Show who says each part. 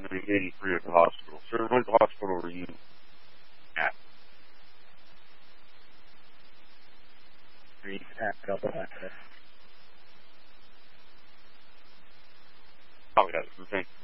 Speaker 1: visiting 83 at the hospital. Sir, what hospital were you at? Probably has. Thank you.